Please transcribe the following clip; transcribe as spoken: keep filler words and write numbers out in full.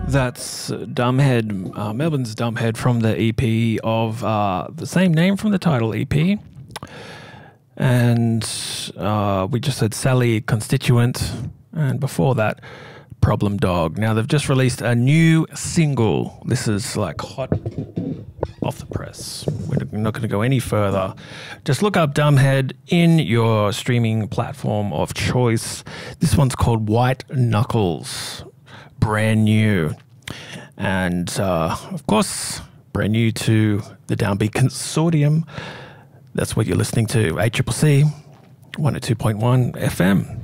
That's Dumbhead, uh, Melbourne's Dumbhead from the E P of uh, the same name from the title E P. And uh, we just had Sally Constituent, and before that, Problem Dog. Now, they've just released a new single. This is like hot off the press. We're not going to go any further. Just look up Dumbhead in your streaming platform of choice. This one's called White Knuckles. Brand new. And, uh, of course, brand new to the Downbeat Consortium. That's what you're listening to, A C C C one oh two point one F M.